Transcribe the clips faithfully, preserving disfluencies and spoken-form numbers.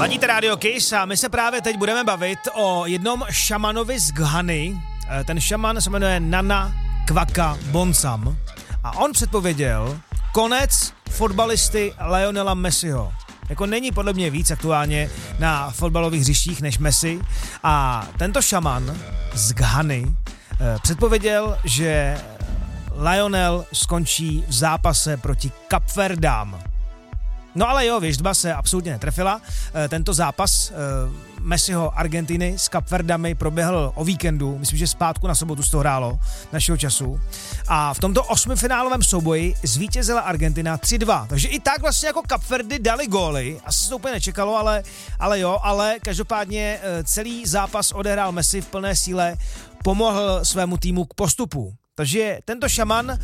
Ladíte Radio Kiss a my se právě teď budeme bavit o jednom šamanovi z Ghany. Ten šaman se jmenuje Nana Kwaka Bonsam a on předpověděl konec fotbalisty Lionela Messiho. Jako není podle mě víc aktuálně na fotbalových hřištích než Messi a tento šaman z Ghany předpověděl, že Lionel skončí v zápase proti Kapverdám. No ale jo, věštba se absolutně netrefila. Tento zápas Messiho Argentiny s Kapverdami proběhl o víkendu, myslím, že zpátku na sobotu se to hrálo našeho času. A v tomto osmifinálovém souboji zvítězila Argentina tři dva. Takže i tak vlastně jako Kapverdy dali góly. Asi se to úplně nečekalo, ale, ale jo, ale každopádně celý zápas odehrál Messi v plné síle, pomohl svému týmu k postupu. Takže tento šaman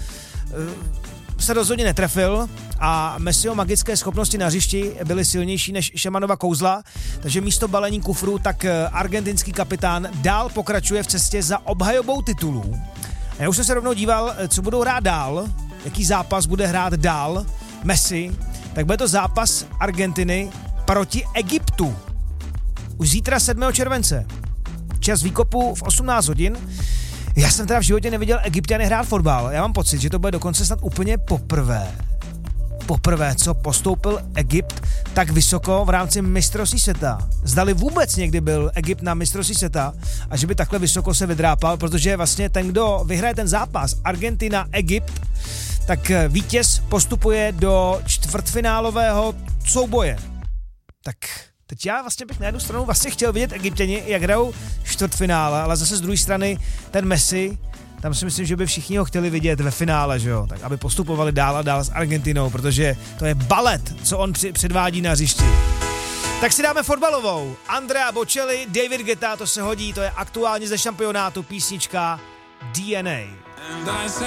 se rozhodně netrefil a Messiho magické schopnosti na hřišti byly silnější než šamanova kouzla, takže místo balení kufru tak argentinský kapitán dál pokračuje v cestě za obhajobou titulů. A já už jsem se rovnou díval, co budou hrát dál, jaký zápas bude hrát dál Messi, tak bude to zápas Argentiny proti Egyptu. Už zítra sedmého července. Čas výkopu v osmnáct hodin. Já jsem teda v životě neviděl Egypťany hrát fotbal. Já mám pocit, že to bude dokonce snad úplně poprvé. Poprvé, co postoupil Egypt tak vysoko v rámci mistrovství světa. Zdali vůbec někdy byl Egypt na mistrovství světa a že by takhle vysoko se vydrápal, protože vlastně ten, kdo vyhraje ten zápas, Argentina, Egypt, tak vítěz postupuje do čtvrtfinálového souboje. Tak teď já vlastně bych na jednu stranu vlastně chtěl vidět Egyptěni, jak hrajou čtvrtfinále, ale zase z druhé strany ten Messi, tam si myslím, že by všichni ho chtěli vidět ve finále, že jo, tak aby postupovali dál a dál s Argentinou, protože to je balet, co on při- předvádí na hřišti. Tak si dáme fotbalovou. Andrea Bocelli, David Guetta, to se hodí, to je aktuálně ze šampionátu písnička D N A.